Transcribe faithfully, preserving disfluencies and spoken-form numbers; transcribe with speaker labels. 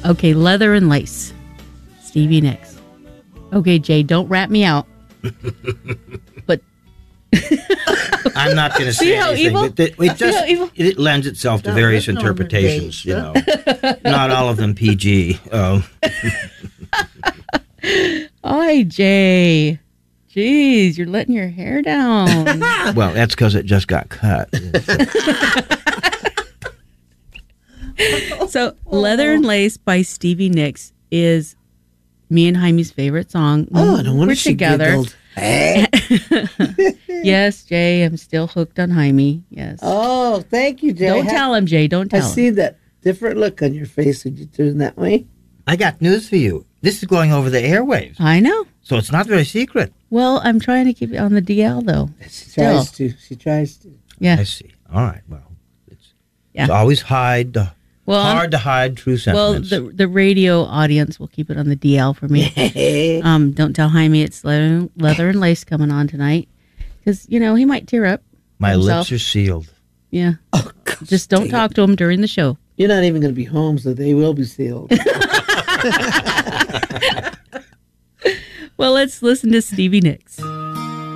Speaker 1: Okay, Leather and Lace. Stevie Nicks. Okay, Jay, don't rat me out. But
Speaker 2: I'm not going to say
Speaker 1: See how
Speaker 2: anything.
Speaker 1: evil?
Speaker 2: It, it, it
Speaker 1: See how
Speaker 2: just
Speaker 1: evil?
Speaker 2: it lends itself to
Speaker 3: No,
Speaker 2: various
Speaker 3: that's normal
Speaker 2: interpretations. You know,
Speaker 3: days.
Speaker 2: not all of them P G. Oh,
Speaker 1: Hi, Jay. Jeez, you're letting your hair down.
Speaker 2: well, that's because it just got cut.
Speaker 1: So, Leather and Lace by Stevie Nicks is me and Jaime's favorite song. When
Speaker 3: Oh, no wonder
Speaker 1: we're
Speaker 3: she
Speaker 1: together.
Speaker 3: giggled. Eh?
Speaker 1: Yes, Jay, I'm still hooked on Jaime. Yes.
Speaker 3: Oh, thank you, Jay.
Speaker 1: Don't
Speaker 3: I
Speaker 1: tell him, Jay. Don't
Speaker 3: I
Speaker 1: tell him.
Speaker 3: see that different look on your face when you turn that way.
Speaker 2: I got news for you. This is going over the airwaves,
Speaker 1: I know.
Speaker 2: so it's not very secret.
Speaker 1: Well, I'm trying to keep it on the D L, though.
Speaker 3: She
Speaker 1: Still.
Speaker 3: tries to. She tries to.
Speaker 1: Yeah.
Speaker 2: I see. All right. Well, it's,
Speaker 1: Yeah.
Speaker 2: it's always hide the,
Speaker 1: Well, I'm-
Speaker 2: hard to hide true
Speaker 1: Well,
Speaker 2: sentiments.
Speaker 1: the the radio audience will keep it on the D L for me. um, don't tell Jaime it's leather, leather and lace coming on tonight, because you know he might tear up.
Speaker 2: My
Speaker 1: himself.
Speaker 2: lips are sealed.
Speaker 1: Yeah,
Speaker 3: Oh, gosh,
Speaker 1: just don't
Speaker 3: dang
Speaker 1: talk
Speaker 3: it.
Speaker 1: to him during the show.
Speaker 3: You're not even going to be home, so they will be sealed.
Speaker 1: Well, let's listen to Stevie Nicks.